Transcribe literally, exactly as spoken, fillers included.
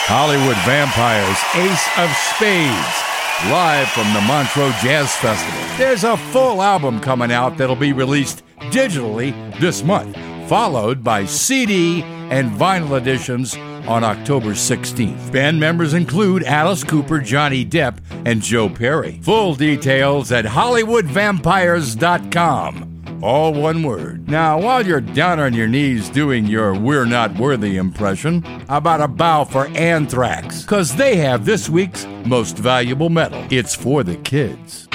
Hollywood Vampires, Ace of Spades, live from the Montreux Jazz Festival. There's a full album coming out that'll be released digitally this month, followed by C D and vinyl editions on October sixteenth. Band members include Alice Cooper, Johnny Depp, and Joe Perry. Full details at Hollywood Vampires dot com. All one word. Now, while you're down on your knees doing your We're Not Worthy impression, how about a bow for Anthrax? Because they have this week's most valuable medal. It's for the kids.